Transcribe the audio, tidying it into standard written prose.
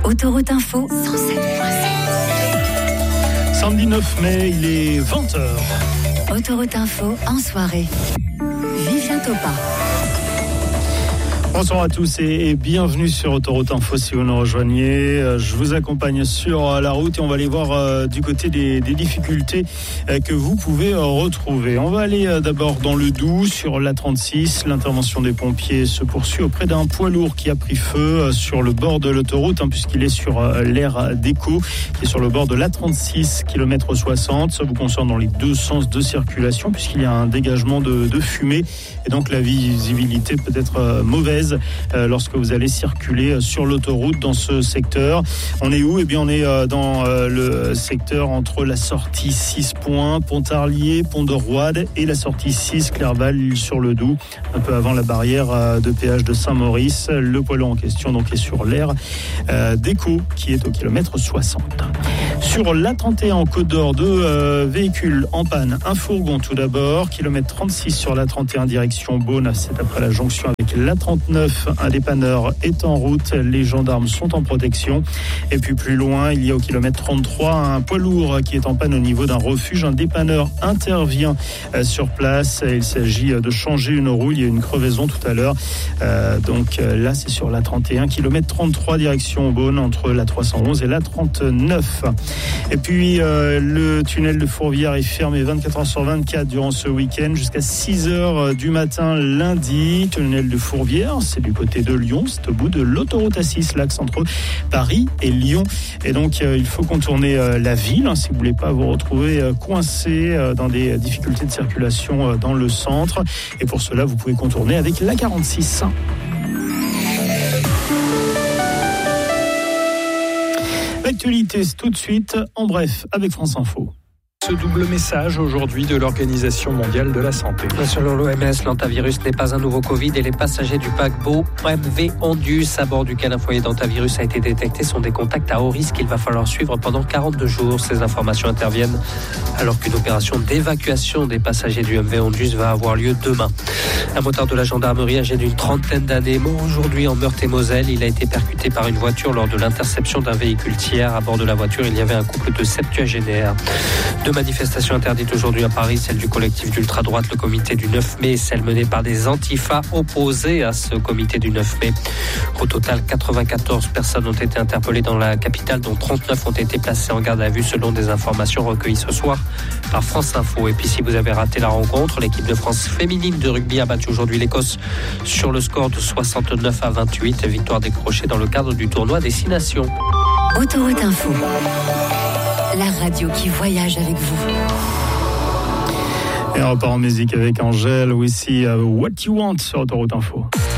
Autoroute Info 107.7. Samedi 9 mai, il est 20h. Autoroute Info en soirée. Vivien Topin. Bonsoir à tous et bienvenue sur Autoroute Info si vous nous rejoignez. Je vous accompagne sur la route et on va aller voir du côté des difficultés que vous pouvez retrouver. On va aller d'abord dans le Doubs sur l'A36. L'intervention des pompiers se poursuit auprès d'un poids lourd qui a pris feu sur le bord de l'autoroute puisqu'il est sur l'aire d'Éco qui est sur le bord de l'A36 km 60. Ça vous concerne dans les deux sens de circulation puisqu'il y a un dégagement de fumée et donc la visibilité peut être mauvaise lorsque vous allez circuler sur l'autoroute dans ce secteur. On est où ? Eh bien, on est dans le secteur entre la sortie 6 Points, Pontarlier, Pont de Roide et la sortie 6 Clerval sur le Doubs, un peu avant la barrière de péage de Saint-Maurice. Le poids lourd en question donc est sur l'aire d'Éco qui est au kilomètre 60. Sur l'A31 en Côte d'Or, deux véhicules en panne. Un fourgon tout d'abord, kilomètre 36 sur l'A31 direction Beaune, c'est après la jonction avec l'A39. Un dépanneur est en route, les gendarmes sont en protection. Et puis plus loin, il y a au kilomètre 33 un poids lourd qui est en panne au niveau d'un refuge. Un dépanneur intervient sur place. Il s'agit de changer une roue. Il y a une crevaison tout à l'heure. Donc là, c'est sur l'A31, kilomètre 33 direction Beaune entre l'A311 et l'A39. Et puis le tunnel de Fourvière est fermé 24h sur 24 durant ce week-end jusqu'à 6h du matin lundi. Tunnel de Fourvière, c'est du côté de Lyon, c'est au bout de l'autoroute A6, l'axe entre Paris et Lyon. Et donc il faut contourner la ville si vous ne voulez pas vous retrouver coincé dans des difficultés de circulation dans le centre. Et pour cela, vous pouvez contourner avec l'A46. L'actualité, c'est tout de suite, en bref, avec France Info. Ce double message aujourd'hui de l'Organisation mondiale de la santé. Selon l'OMS, l'hantavirus n'est pas un nouveau Covid et les passagers du paquebot MV Ondus à bord duquel un foyer d'hantavirus a été détecté sont des contacts à haut risque qu'il va falloir suivre pendant 42 jours. Ces informations interviennent alors qu'une opération d'évacuation des passagers du MV Ondus va avoir lieu demain. Un motard de la gendarmerie âgé d'une trentaine d'années mort aujourd'hui en Meurthe-et-Moselle. Il a été percuté par une voiture lors de l'interception d'un véhicule tiers. À bord de la voiture, il y avait un couple de septuagénaires. Deux manifestations interdites aujourd'hui à Paris, celle du collectif d'ultra-droite, le comité du 9 mai, et celle menée par des antifas opposés à ce comité du 9 mai. Au total, 94 personnes ont été interpellées dans la capitale, dont 39 ont été placées en garde à vue selon des informations recueillies ce soir par France Info. Et puis si vous avez raté la rencontre, l'équipe de France féminine de rugby a battu aujourd'hui l'Écosse sur le score de 69-28, victoire décrochée dans le cadre du tournoi des 6 Nations. Autoroute Info, la radio qui voyage avec vous. Et on repart en musique avec Angèle, ou ici What You Want sur Autoroute Info.